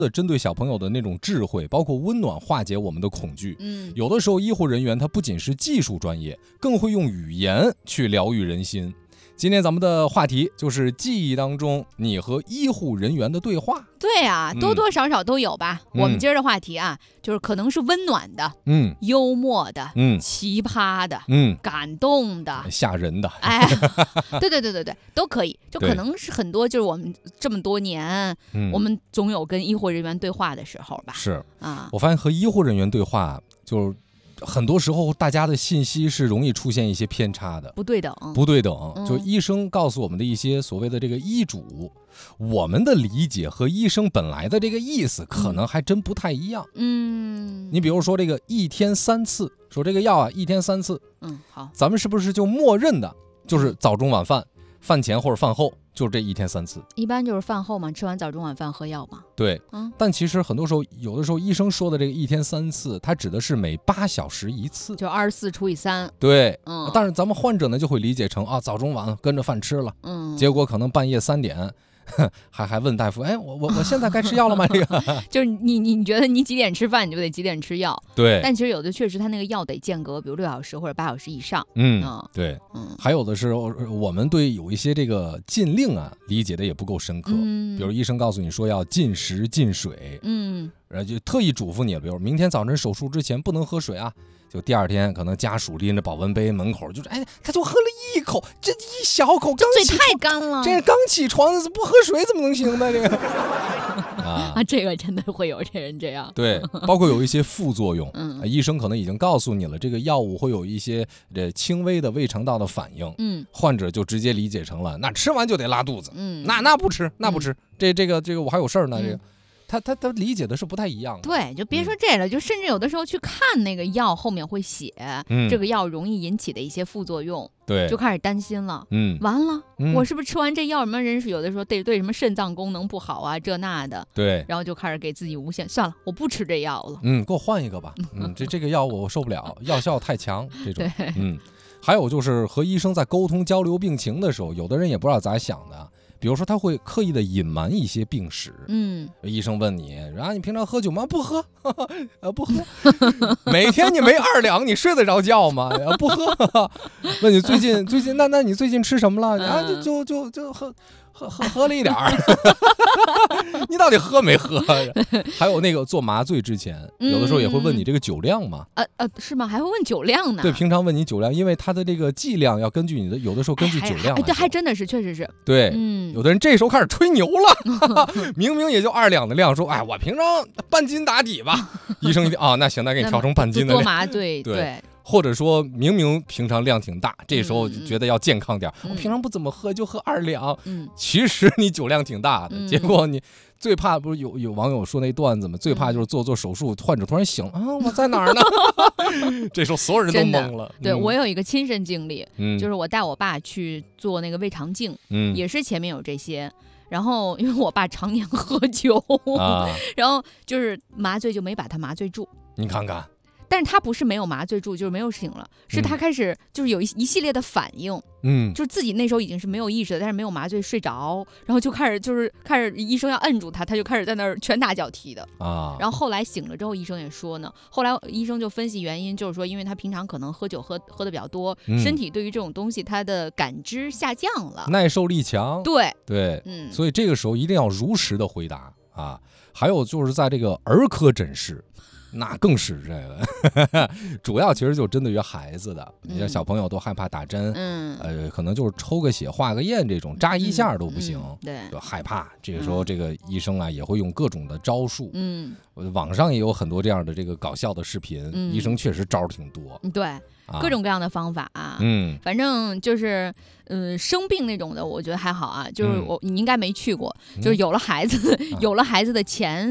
的针对小朋友的那种智慧，包括温暖化解我们的恐惧。有的时候医护人员他不仅是技术专业，更会用语言去疗愈人心。今天咱们的话题就是记忆当中你和医护人员的对话。 对啊，多多少少都有吧。我们今儿的话题啊，就是可能是温暖的，幽默的，奇葩的，感动的， 吓人的， 哎，对，都可以。就可能是很多，就是我们这么多年，我们总有跟医护人员对话的时候吧。 是啊， 我发现和医护人员对话，就是很多时候大家的信息是容易出现一些偏差的， 不对等， 就医生告诉我们的一些所谓的这个医嘱，我们的理解和医生本来的这个意思可能还真不太一样。你比如说这个1天3次，说这个药啊1天3次， 好， 咱们是不是就默认的就是早中晚饭，饭前或者饭后，就这1天3次？ 一般就是饭后嘛，吃完早中晚饭喝药嘛。 对，但其实很多时候，有的时候医生说的这个1天3次，它指的是每8小时1次， 就24除以3。 对，但是咱们患者呢就会理解成啊早中晚跟着饭吃了，结果可能半夜3点。还问大夫，哎，我现在该吃药了吗？这个就是你觉得你几点吃饭，你就得几点吃药。 对， 但其实有的确实他那个药得间隔，比如6小时或者8小时以上。 对，还有的是我们对有一些这个禁令啊理解的也不够深刻，比如医生告诉你说要禁食禁水，就特意嘱咐你，比如明天早晨手术之前不能喝水啊。就第二天可能家属拎着保温杯门口，就是他就喝了一口，这一小口， 这嘴太干了， 这刚起床不喝水怎么能行呢？这个这个真的会有这人这样。 对，包括有一些副作用，医生可能已经告诉你了，这个药物会有一些轻微的胃肠道的反应，患者就直接理解成了那吃完就得拉肚子，那不吃，这个我还有事儿呢，这个。他理解的是不太一样的。 对，就别说这了，就甚至有的时候去看那个药后面会写，这个药容易引起的一些副作用， 对， 就开始担心了。完了，我是不是吃完这药，什么人是有的时候对什么肾脏功能不好啊，这那的， 对， 然后就开始给自己无限，算了，我不吃这药了。 给我换一个吧。这个药我受不了，药效太强，这种。还有就是和医生在沟通交流病情的时候，有的人也不知道咋想的。比如说他会刻意的隐瞒一些病史，医生问你，你平常喝酒吗？不喝，不喝。每天你没2两，你睡得着觉吗？不喝。问你最近，那你最近吃什么了？就喝了一点儿。你到底喝没喝？还有那个做麻醉之前，有的时候也会问你这个酒量嘛？ 是吗？还会问酒量呢？ 对，平常问你酒量，因为他的这个剂量要根据你的，有的时候根据酒量。 对，还真的是，确实是。 对，有的人这时候开始吹牛了，明明也就2两的量，说我平常半斤打底吧。医生一听那行，那给你调成半斤的量。 多麻醉，对。 或者说明明平常量挺大，这时候觉得要健康点，我平常不怎么喝，就喝2两，其实你酒量挺大的，结果你最怕不是有网友说那段子吗？最怕就是做手术，患者突然醒我在哪儿呢？这时候所有人都懵了。 对，我有一个亲身经历，就是我带我爸去做那个胃肠镜，也是前面有这些。然后因为我爸常年喝酒，然后就是麻醉就没把他麻醉住。你看看。 但是他不是没有麻醉住，就是没有醒了，是他开始就是有一系列的反应，就是自己那时候已经是没有意识的，但是没有麻醉睡着，然后就开始医生要摁住他，他就开始在那儿拳打脚踢的然后后来醒了之后，医生也说呢，后来医生就分析原因，就是说因为他平常可能喝酒喝的比较多，身体对于这种东西他的感知下降了， 耐受力强。对，所以这个时候一定要如实的回答啊。还有就是在这个儿科诊室。那更是这个，主要其实就针对于孩子的，你像小朋友都害怕打针，可能就是抽个血、化个验这种，扎一下都不行， 对， 就害怕。这个时候，这个医生啊也会用各种的招数，网上也有很多这样的这个搞笑的视频，医生确实招挺多， 对。各种各样的方法反正就是生病那种的我觉得还好啊，就是你应该没去过，就是有了孩子的前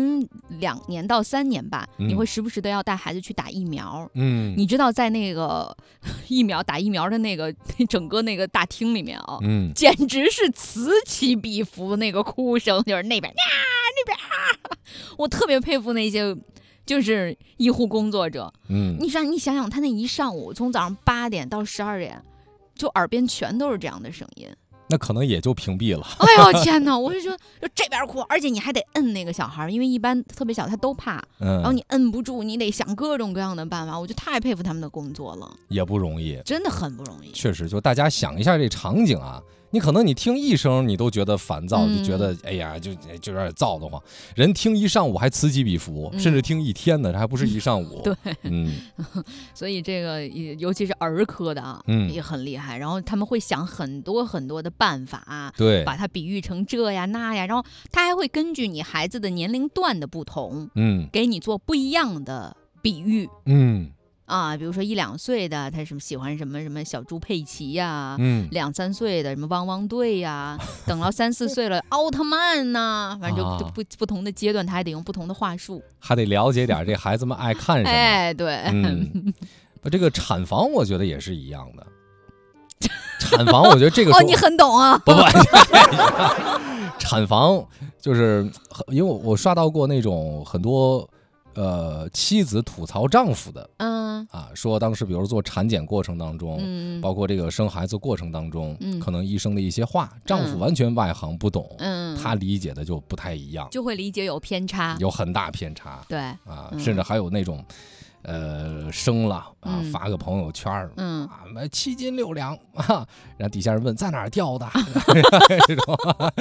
2年到3年吧，你会时不时的要带孩子去打疫苗，你知道在那个打疫苗的那个整个那个大厅里面简直是此起彼伏，那个哭声就是那边那边我特别佩服那些就是医护工作者，你想想他那一上午从早上8点到12点，就耳边全都是这样的声音， 那可能也就屏蔽了。 哎呦天哪！我就说这边哭，而且你还得摁那个小孩，因为一般特别小他都怕，然后你摁不住，你得想各种各样的办法。我就太佩服他们的工作了， 也不容易， 真的很不容易。 确实，就大家想一下这场景啊。你可能你听一声你都觉得烦躁，就觉得哎呀就有点躁得慌，人听一上午还此起彼伏，甚至听一天呢，还不是一上午。 对，所以这个尤其是儿科的啊，也很厉害。然后他们会想很多很多的办法， 对， 把它比喻成这呀那呀，然后他还会根据你孩子的年龄段的不同，给你做不一样的比喻，比如说1、2岁的，他喜欢什么小猪佩奇呀，2、3岁的什么汪汪队呀，等到3、4岁了奥特曼呐，反正就不同的阶段，他还得用不同的话术， 还得了解点这孩子们爱看什么。 哎，对， 这个产房我觉得也是一样的。产房我觉得这个你很懂啊。 不，产房就是因为我刷到过那种很多。妻子吐槽丈夫的，说当时比如做产检过程当中，包括这个生孩子过程当中，可能医生的一些话，丈夫完全外行不懂，他理解的就不太一样， 就会理解有偏差， 有很大偏差， 对甚至还有那种。生了发个朋友圈7斤6两然后底下人问在哪儿掉的，这种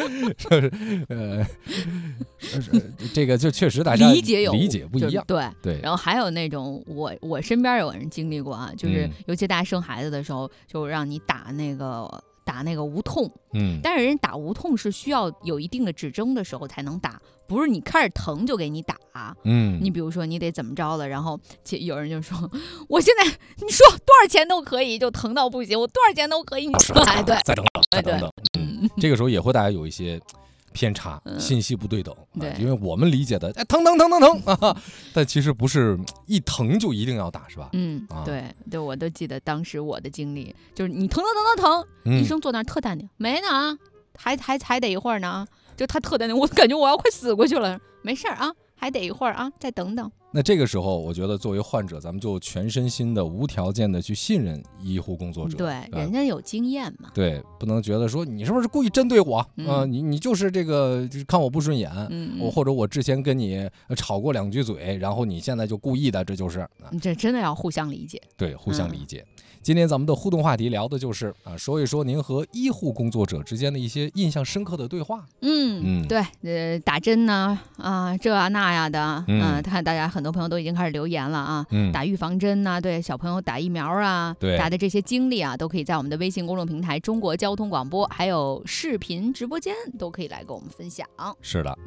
这个就确实大家理解不一样， 对。然后还有那种我身边有人经历过啊，就是尤其大家生孩子的时候，就让你打那个无痛，但是人打无痛是需要有一定的指征的时候才能打，不是你开始疼就给你打，你比如说你得怎么着了，然后有人就说我现在你说多少钱都可以，就疼到不行，我多少钱都可以，你说对， 再等等，这个时候也会大家有一些偏差，信息不对等，因为我们理解的疼但其实不是一疼就一定要打，是吧？对，我都记得当时我的经历，就是你疼，医生坐那儿特淡定，没呢，还得一会儿呢，就他特淡定，我感觉我要快死过去了，没事啊，还得一会儿啊，再等等。 那这个时候，我觉得作为患者，咱们就全身心的、无条件的去信任医护工作者。 对，人家有经验嘛。 对，不能觉得说你是不是故意针对我你就是这个就是看我不顺眼，或者我之前跟你吵过2句嘴，然后你现在就故意的，这就是这真的要互相理解。 对，互相理解。今天咱们的互动话题聊的就是说一说您和医护工作者之间的一些印象深刻的对话。 对，打针呢这那呀的，看大家很多朋友都已经开始留言了啊，打预防针呐，对小朋友打疫苗啊，打的这些经历啊，都可以在我们的微信公众平台中国交通广播还有视频直播间都可以来跟我们分享。 是的，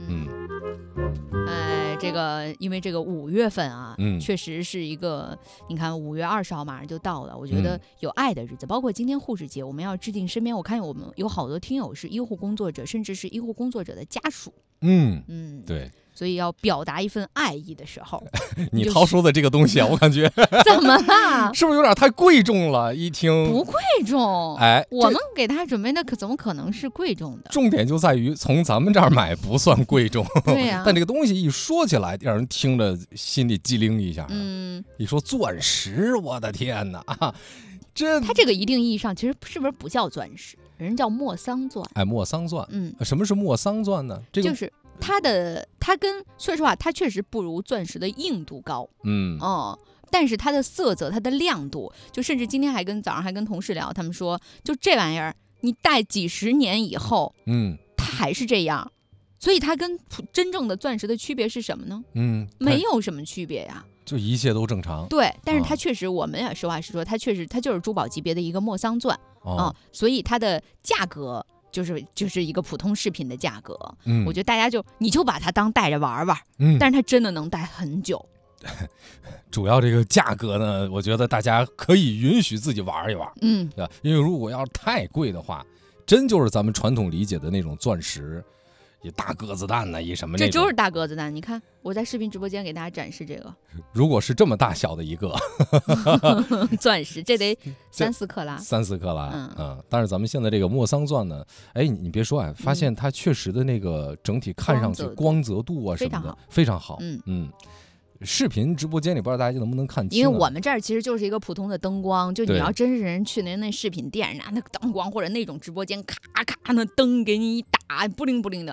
这个因为这个5月份啊，确实是一个，你看5月20号马上就到了，我觉得有爱的日子，包括今天护士节，我们要致敬身边，我看我们有好多听友是医护工作者，甚至是医护工作者的家属。对。所以要表达一份爱意的时候， 你掏出的这个东西啊，我感觉怎么了？ 是不是有点太贵重了？一听不贵重，我们给他准备的怎么可能是贵重的？ 重点就在于从咱们这儿买不算贵重， 对呀。 但这个东西一说起来，让人听着心里机灵一下。一说钻石，我的天哪它这个一定意义上其实是不是不叫钻石，人叫莫桑钻。 莫桑钻，什么是莫桑钻呢？这个就是。它跟说实话，它确实不如钻石的硬度高，但是它的色泽、它的亮度，就甚至今天早上还跟同事聊，他们说，就这玩意儿，你戴几十年以后，它还是这样，所以它跟真正的钻石的区别是什么呢？没有什么区别呀， 就一切都正常。 对，但是它确实，我们也实话实说，它就是珠宝级别的一个莫桑钻所以它的价格。就是一个普通饰品的价格，我觉得大家你就把它当戴着玩玩，但是它真的能戴很久。 主要这个价格呢，我觉得大家可以允许自己玩一玩，对吧？因为如果要是太贵的话，真就是咱们传统理解的那种钻石。一大鸽子蛋呢，一什么那种， 这就是大鸽子蛋。你看我在视频直播间给大家展示这个， 如果是这么大小的一个钻石，这得3、4克拉 ，3、4克拉，但是咱们现在这个莫桑钻呢，你别说发现它确实的那个整体看上去光泽度啊什么的非常好， 视频直播间里不知道大家能不能看清， 因为我们这儿其实就是一个普通的灯光，就你要真是人去那视频店，那灯光或者那种直播间，咔咔那灯给你一打，不灵不灵的。